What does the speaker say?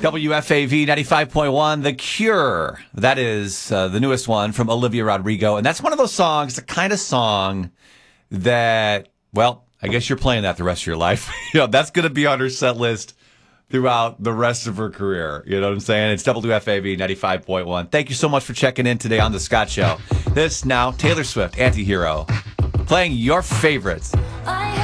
WFAV 95.1, The Cure. That is the newest one from Olivia Rodrigo. And that's one of those songs, the kind of song that, well, I guess you're playing that the rest of your life. That's going to be on her set list throughout the rest of her career. You know what I'm saying? It's WFAV 95.1. Thank you so much for checking in today on The Scott Show. This now, Taylor Swift, Anti-Hero, playing your favorites.